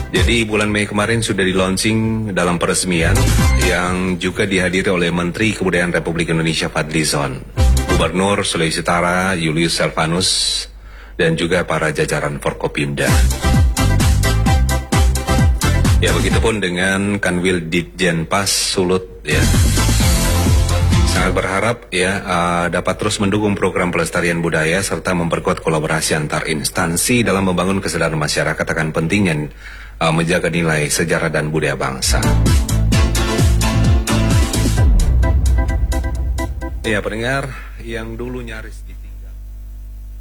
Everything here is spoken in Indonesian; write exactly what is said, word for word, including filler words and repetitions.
Jadi bulan Mei kemarin sudah di-launching dalam peresmian yang juga dihadiri oleh Menteri Kebudayaan Republik Indonesia Fadlizon, Gubernur Sulawesi Utara Julius Selvanus, dan juga para jajaran Forkopimda. Ya, begitupun dengan Kanwil Ditjenpas Sulut ya. Sangat berharap ya uh, dapat terus mendukung program pelestarian budaya serta memperkuat kolaborasi antar instansi dalam membangun kesadaran masyarakat akan pentingnya uh, menjaga nilai sejarah dan budaya bangsa. Ya, pendengar yang dulu nyaris